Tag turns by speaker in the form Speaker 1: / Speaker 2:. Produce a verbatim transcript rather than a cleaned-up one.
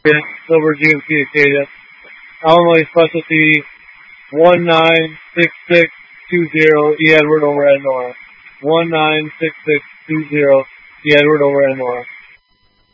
Speaker 1: Silver G M C Acadia. Illinois Specialty one nine six six two zero, E. Edward over at Nora. one nine six six two zero, E. Edward over at Nora.